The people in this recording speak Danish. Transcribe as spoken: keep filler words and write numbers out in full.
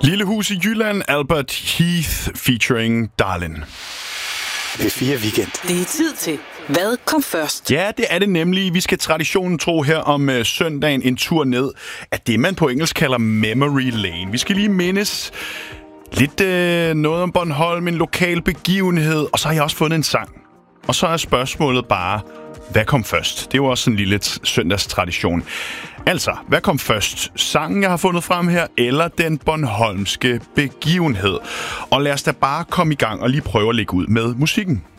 Lille hus i Jylland, Albert Heath featuring Darlin. P fire Weekend. Det er tid til Hvad kom først? Ja, det er det nemlig. Vi skal traditionen tro her om øh, søndagen en tur ned af det, man på engelsk kalder Memory Lane. Vi skal lige mindes lidt øh, noget om Bornholm, en lokal begivenhed, og så har jeg også fundet en sang. Og så er spørgsmålet bare, hvad kom først? Det er jo også en lille t- søndagstradition. Altså, hvad kom først? Sangen, jeg har fundet frem her, eller den bornholmske begivenhed? Og lad os da bare komme i gang og lige prøve at lægge ud med musikken.